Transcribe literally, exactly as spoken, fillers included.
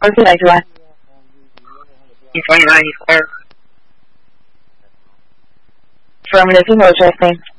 Okay, I do. He's twenty-nine, he's clear. Affirmative, emo testing.